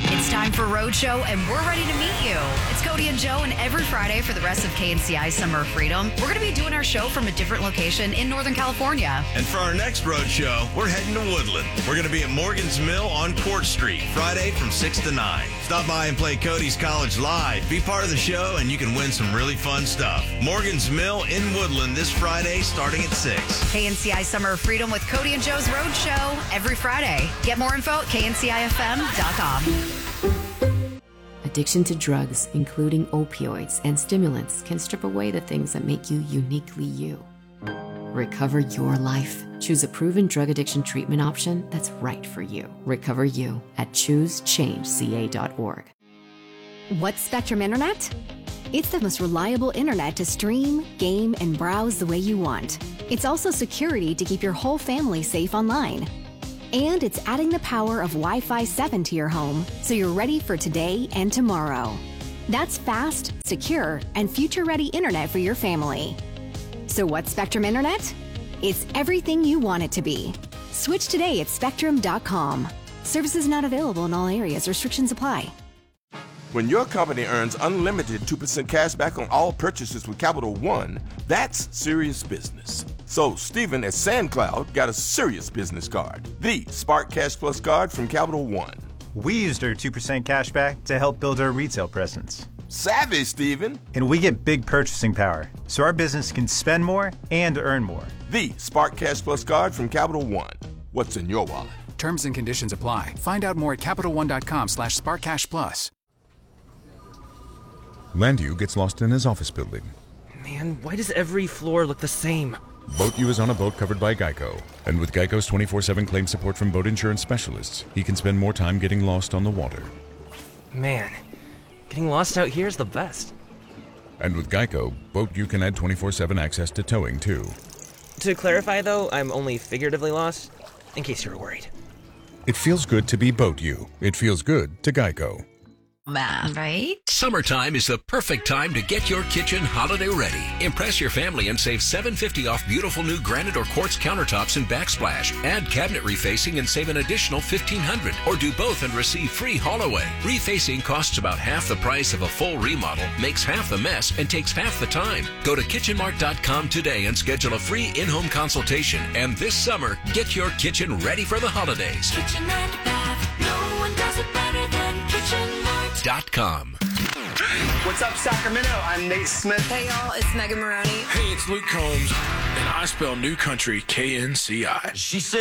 It's time for Roadshow, and we're ready to meet you. It's Cody and Joe, and every Friday for the rest of KNCI Summer of Freedom, we're going to be doing our show from a different location in Northern California. And for our next Roadshow, we're heading to Woodland. We're going to be at Morgan's Mill on Court Street, Friday from 6 to 9. Stop by and play Cody's College Live. Be part of the show, and you can win some really fun stuff. Morgan's Mill in Woodland this Friday, starting at 6. KNCI Summer of Freedom with Cody and Joe's Roadshow every Friday. Get more info at kncifm.com. Addiction to drugs, including opioids and stimulants, can strip away the things that make you uniquely you. Recover your life. Choose a proven drug addiction treatment option that's right for you. Recover you at choosechangeca.org. What's Spectrum Internet? It's the most reliable internet to stream, game, and browse the way you want. It's also security to keep your whole family safe online. And it's adding the power of Wi-Fi 7 to your home so you're ready for today and tomorrow. That's fast, secure, and future-ready internet for your family. So what's Spectrum Internet? It's everything you want it to be. Switch today at spectrum.com. Services not available in all areas. Restrictions apply. When your company earns unlimited 2% cash back on all purchases with Capital One, that's serious business. So Stephen at SandCloud got a serious business card, the Spark Cash Plus card from Capital One. We used our 2% cash back to help build our retail presence. Savvy, Stephen. And we get big purchasing power, so our business can spend more and earn more. The Spark Cash Plus card from Capital One. What's in your wallet? Terms and conditions apply. Find out more at CapitalOne.com/SparkCashPlus. Landu gets lost in his office building. Man, why does every floor look the same? Boat U is on a boat covered by Geico. And with Geico's 24/7 claim support from boat insurance specialists, he can spend more time getting lost on the water. Man, getting lost out here is the best. And with Geico, Boat U can add 24/7 access to towing, too. To clarify, though, I'm only figuratively lost, in case you were worried. It feels good to be Boat U. It feels good to Geico. Math, right? Summertime is the perfect time to get your kitchen holiday ready. Impress your family and save $750 off beautiful new granite or quartz countertops and backsplash. Add cabinet refacing and save an additional $1,500, or do both and receive free haul away. Refacing costs about half the price of a full remodel, makes half the mess, and takes half the time. Go to kitchenmart.com today and schedule a free in-home consultation. And this summer, get your kitchen ready for the holidays. Kitchen and bath, no one does it better than KitchenMart.com. What's up, Sacramento? I'm Nate Smith. Hey, y'all, it's Megan Maroney. Hey, it's Luke Combs, and I spell New Country KNCI. She said